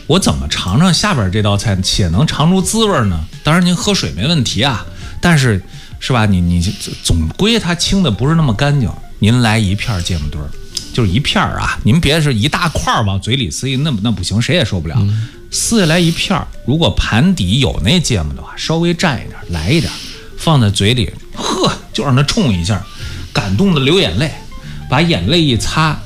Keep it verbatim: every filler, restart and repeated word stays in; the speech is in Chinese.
我怎么尝尝下边这道菜且能尝出滋味呢？当然您喝水没问题啊，但是是吧？你你总归它清的不是那么干净。您来一片芥末墩儿，就是一片啊，您别是一大块往嘴里塞，那那不行，谁也受不了。嗯、撕下来一片，如果盘底有那芥末的话，稍微蘸一点，来一点，放在嘴里，呵，就让它冲一下，感动的流眼泪，把眼泪一擦，